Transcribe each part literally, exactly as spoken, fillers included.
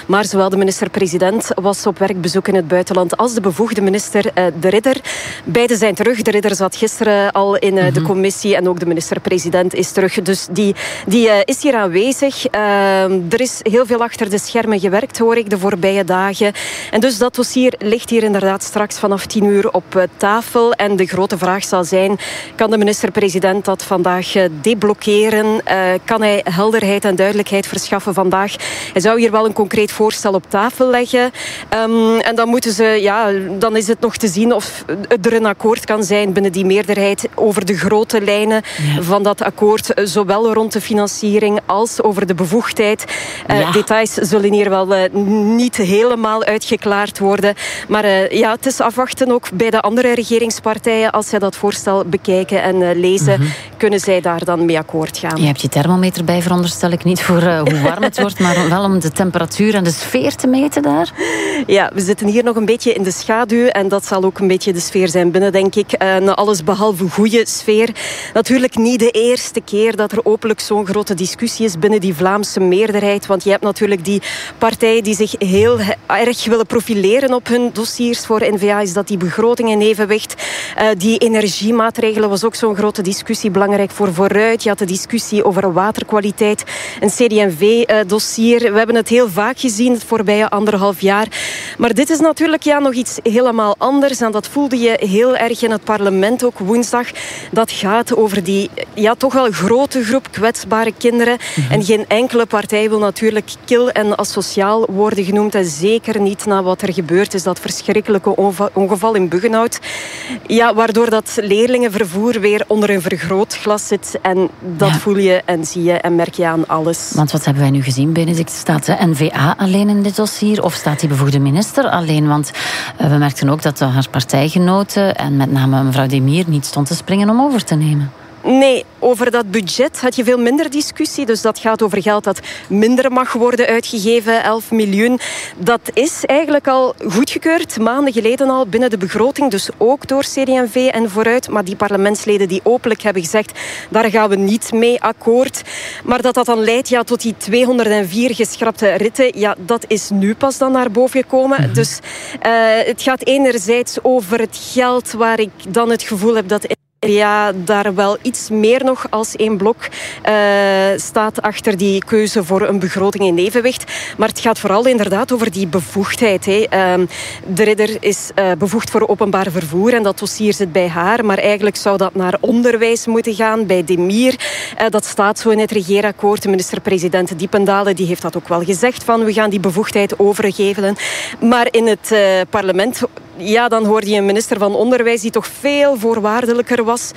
Maar zowel de minister-president was op werkbezoek in het buitenland als de bevoegde minister uh, De Ridder. Beiden zijn terug. De Ridder zat gisteren al in uh, mm-hmm. de commissie en ook de minister-president is terug. Dus die, die uh, is hier aanwezig. Uh, er is heel veel achter de schermen gewerkt, hoor ik, de voorbije dagen. En dus dat dossier ligt hier inderdaad straks vanaf tien uur op uh, tafel. En de grote vraag zal zijn, kan de minister-president dat vandaag uh, deblokkeren? Uh, kan hij helderheid en duidelijkheid verschaffen vandaag? Hij zou hier wel een concreet voorstel op tafel leggen. Um, en dan moeten ze, ja, dan is het nog te zien of er een akkoord kan zijn binnen die meerderheid over de grote lijnen ja. van dat akkoord, zowel rond de financiering als over de bevoegdheid. Uh, ja. Details zullen hier wel uh, niet helemaal uitgeklaard worden. Maar uh, ja, het is afwachten ook bij de andere regeringspartijen. Als zij dat voorstel bekijken en uh, lezen, mm-hmm. kunnen zij daar dan mee akkoord gaan. Je hebt je thermometer bij, veronderstel ik, niet voor uh, hoe warm het wordt, maar wel om de temperatuur en de sfeer te meten daar? Ja, we zitten hier nog een beetje in de schaduw en dat zal ook een beetje de sfeer zijn binnen, denk ik. Een alles behalve goede sfeer. Natuurlijk niet de eerste keer dat er openlijk zo'n grote discussie is binnen die Vlaamse meerderheid, want je hebt natuurlijk die partijen die zich heel erg willen profileren op hun dossiers. Voor N V A is dat die begroting in evenwicht. Uh, die energiemaatregelen was ook zo'n grote discussie, belangrijk voor Vooruit. Je had de discussie over waterkwaliteit, een C D en V-dossier. We hebben het heel vaak gezien het voorbije anderhalf jaar. Maar dit is natuurlijk ja, nog iets helemaal anders. En dat voelde je heel erg in het parlement ook woensdag. Dat gaat over die ja, toch wel grote groep kwetsbare kinderen. Mm-hmm. En geen enkele partij wil natuurlijk kil en asociaal worden genoemd. En zeker niet na wat er gebeurd is. Dat verschrikkelijke ongeval in Buggenhout. Ja, waardoor dat leerlingenvervoer weer onder een vergrootglas zit. En dat ja. voel je en zie je en merk je aan alles. Want wat hebben wij nu gezien, Benedict? Staat de N V A alleen in dit dossier? Of staat die bevoegde minister alleen? Want uh, we merkten ook dat haar partijgenoten en met name mevrouw Demir niet stond te springen om over te nemen. Nee, over dat budget had je veel minder discussie. Dus dat gaat over geld dat minder mag worden uitgegeven, elf miljoen. Dat is eigenlijk al goedgekeurd, maanden geleden al, binnen de begroting. Dus ook door C D en V en Vooruit. Maar die parlementsleden die openlijk hebben gezegd, daar gaan we niet mee akkoord. Maar dat dat dan leidt ja, tot die tweehonderdvier geschrapte ritten, ja, dat is nu pas dan naar boven gekomen. Mm-hmm. Dus uh, het gaat enerzijds over het geld waar ik dan het gevoel heb dat ja, daar wel iets meer nog als één blok uh, staat achter die keuze voor een begroting in evenwicht. Maar het gaat vooral inderdaad over die bevoegdheid. Hè. Uh, de Ridder is uh, bevoegd voor openbaar vervoer en dat dossier zit bij haar. Maar eigenlijk zou dat naar onderwijs moeten gaan bij Demir. Uh, dat staat zo in het regeerakkoord. De minister-president Diependalen die heeft dat ook wel gezegd van we gaan die bevoegdheid overgeven. Maar in het uh, parlement, ja, dan hoorde je een minister van Onderwijs die toch veel voorwaardelijker was.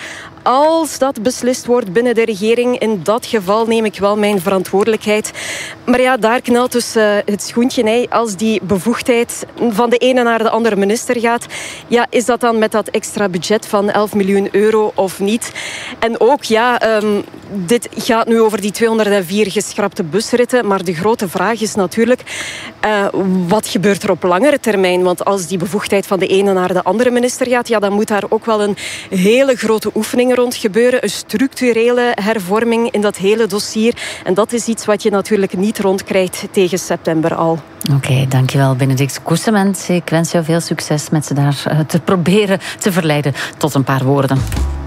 Als dat beslist wordt binnen de regering, in dat geval neem ik wel mijn verantwoordelijkheid. Maar ja, daar knelt dus uh, het schoentje. Hè. Als die bevoegdheid van de ene naar de andere minister gaat, ja, is dat dan met dat extra budget van elf miljoen euro of niet? En ook, ja, um, dit gaat nu over die tweehonderdvier geschrapte busritten, maar de grote vraag is natuurlijk, uh, wat gebeurt er op langere termijn? Want als die bevoegdheid van de ene naar de andere minister gaat, ja, dan moet daar ook wel een hele grote oefening rond gebeuren. Een structurele hervorming in dat hele dossier. En dat is iets wat je natuurlijk niet rondkrijgt tegen september al. Oké, okay, dankjewel Benedict Koesement. Ik wens jou veel succes met ze daar uh, te proberen te verleiden tot een paar woorden.